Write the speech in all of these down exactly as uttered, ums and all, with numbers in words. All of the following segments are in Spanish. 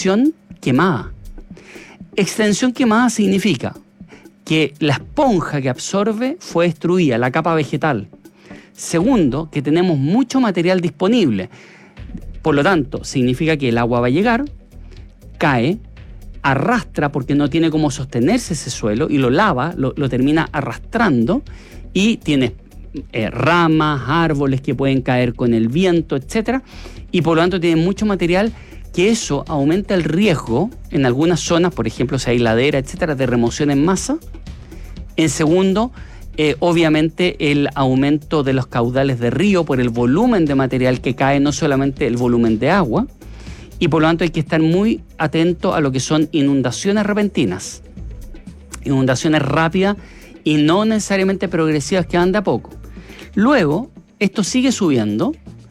extensión quemada. Extensión quemada significa que la esponja que absorbe fue destruida, la capa vegetal. Segundo, que tenemos mucho material disponible. Por lo tanto, significa que el agua va a llegar, cae, arrastra porque no tiene cómo sostenerse ese suelo y lo lava, lo, lo termina arrastrando y tiene eh, ramas, árboles que pueden caer con el viento, etcétera. Y por lo tanto tiene mucho material que eso aumenta el riesgo en algunas zonas, por ejemplo, si hay ladera, etcétera, de remoción en masa. En segundo, eh, obviamente el aumento de los caudales de río por el volumen de material que cae, no solamente el volumen de agua, y por lo tanto hay que estar muy atento a lo que son inundaciones repentinas, inundaciones rápidas y no necesariamente progresivas que van de a poco. Luego, esto sigue subiendo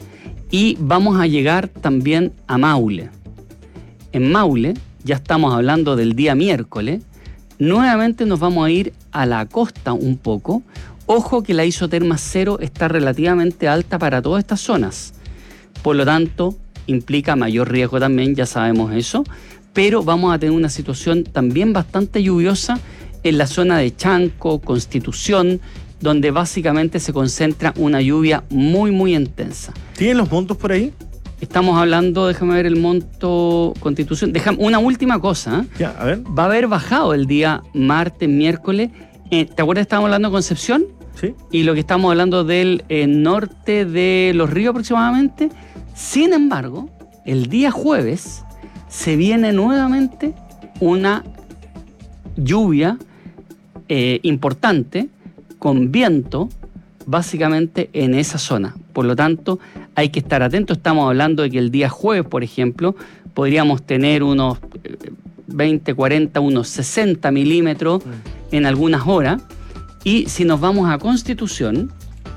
y vamos a llegar también a Maule. En Maule, ya estamos hablando del día miércoles, nuevamente nos vamos a ir a la costa un poco. Ojo que la isoterma cero está relativamente alta para todas estas zonas. Por lo tanto, implica mayor riesgo también, ya sabemos eso, pero vamos a tener una situación también bastante lluviosa en la zona de Chanco, Constitución, donde básicamente se concentra una lluvia muy, muy intensa. ¿Tienen los montos por ahí? Estamos hablando, déjame ver el monto Constitución. Déjame, una última cosa. ¿eh? Ya, a ver. Va a haber bajado el día martes, miércoles. Eh, ¿Te acuerdas que estábamos hablando de Concepción? Sí. Y lo que estamos hablando del eh, norte de Los Ríos aproximadamente. Sin embargo, el día jueves se viene nuevamente una lluvia eh, importante con viento, básicamente en esa zona. Por lo tanto, hay que estar atentos. Estamos hablando de que el día jueves, por ejemplo, podríamos tener unos veinte, cuarenta, unos sesenta milímetros mm. en algunas horas. Y si nos vamos a Constitución,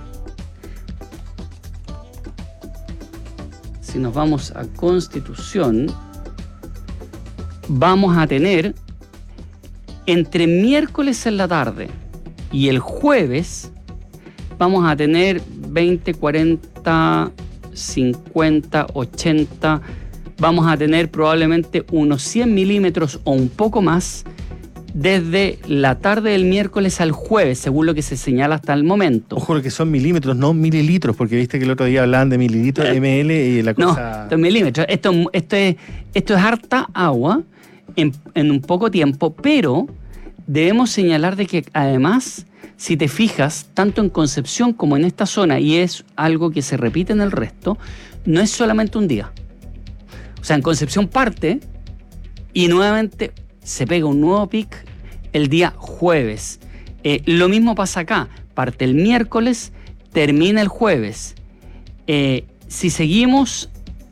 si nos vamos a Constitución, vamos a tener entre miércoles en la tarde y el jueves, vamos a tener veinte, cuarenta, cincuenta, ochenta, vamos a tener probablemente unos cien milímetros o un poco más desde la tarde del miércoles al jueves, según lo que se señala hasta el momento. Ojo, que son milímetros, no mililitros, porque viste que el otro día hablaban de mililitros, eh, ml y la cosa... No, estos milímetros. Esto, esto, es, esto es harta agua en, en un poco tiempo, pero debemos señalar de que además, si te fijas, tanto en Concepción como en esta zona, y es algo que se repite en el resto, no es solamente un día. O sea, en Concepción parte y nuevamente se pega un nuevo pic el día jueves. Eh, lo mismo pasa acá. Parte el miércoles, termina el jueves. Eh, si seguimos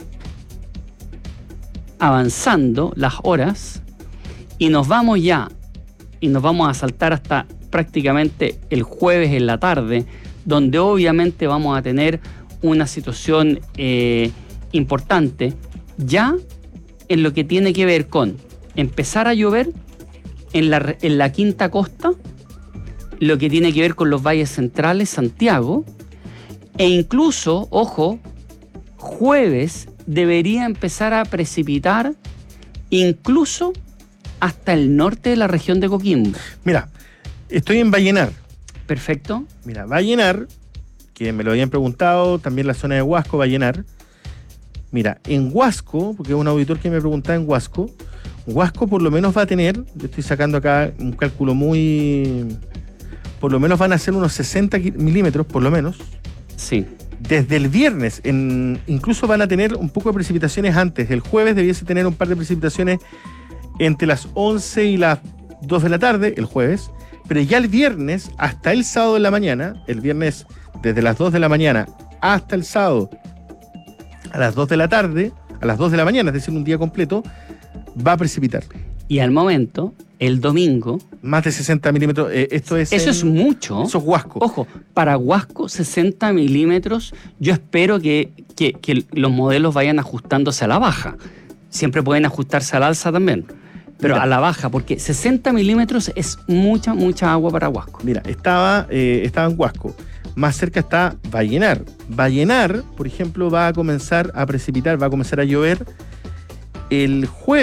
avanzando las horas y nos vamos ya, y nos vamos a saltar hasta prácticamente el jueves en la tarde, donde obviamente vamos a tener una situación eh, importante, ya en lo que tiene que ver con empezar a llover en la, en la quinta costa, lo que tiene que ver con los valles centrales, Santiago, e incluso, ojo, jueves debería empezar a precipitar incluso hasta el norte de la región de Coquimbo. Mira, estoy en Vallenar. Perfecto. Mira, Vallenar, que me lo habían preguntado, también la zona de Huasco, Vallenar. Mira, en Huasco, porque es un auditor que me preguntaba en Huasco, Huasco por lo menos va a tener, yo estoy sacando acá un cálculo muy... Por lo menos van a ser unos sesenta milímetros, por lo menos. Sí. Desde el viernes, en, incluso van a tener un poco de precipitaciones antes. El jueves debiese tener un par de precipitaciones entre las once y las dos de la tarde, el jueves. Pero ya el viernes, hasta el sábado de la mañana, el viernes desde las dos de la mañana hasta el sábado a las dos de la tarde, a las dos de la mañana, es decir, un día completo, va a precipitar. Y al momento, el domingo... Más de sesenta milímetros, eh, esto es... Eso en, es mucho. Eso es Huasco. Ojo, para Huasco, sesenta milímetros, yo espero que, que, que los modelos vayan ajustándose a la baja. Siempre pueden ajustarse al alza también, pero mira, a la baja, porque sesenta milímetros es mucha, mucha agua para Huasco. Mira, estaba, eh, estaba en Huasco. Más cerca está Vallenar. Vallenar, por ejemplo, va a comenzar a precipitar, va a comenzar a llover el jueves.